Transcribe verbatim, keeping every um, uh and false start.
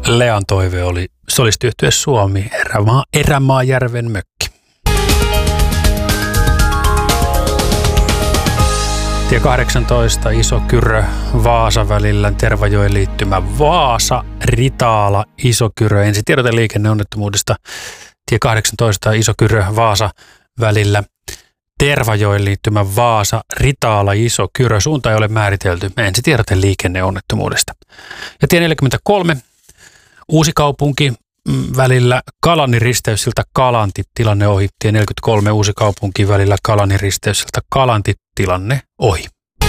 Lean toive oli solistiyhtye Suomi, Erämaa, Erämaajärven mökki. Tie kahdeksantoista, Isokyrö, Vaasa välillä, Tervajoen liittymä Vaasa, Ritaala, Isokyrö. Ensi tiedote liikenneonnettomuudesta. Tie kahdeksantoista, Isokyrö, Vaasa välillä, Tervajoen liittymä Vaasa, Ritaala, Isokyrö. Suunta ei ole määritelty. Ensi tiedote liikenneonnettomuudesta. Ja tie neljäkymmentäkolme, Uusikaupunki välillä Kalanin risteyksiltä Kalanti, tilanne ohi. Tie neljäkymmentäkolme, Uusikaupunki välillä Kalanin risteyksiltä Kalanti, tilanne ohi.